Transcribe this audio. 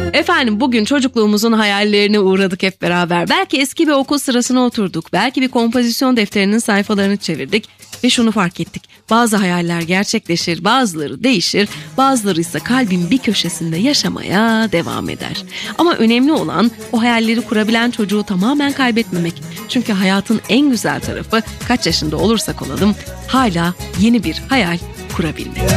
Efendim bugün çocukluğumuzun hayallerine uğradık hep beraber. Belki eski bir okul sırasına oturduk. Belki bir kompozisyon defterinin sayfalarını çevirdik. Ve şunu fark ettik. Bazı hayaller gerçekleşir, bazıları değişir, bazıları ise kalbin bir köşesinde yaşamaya devam eder. Ama önemli olan o hayalleri kurabilen çocuğu tamamen kaybetmemek. Çünkü hayatın en güzel tarafı kaç yaşında olursak olalım hala yeni bir hayal kurabilmek.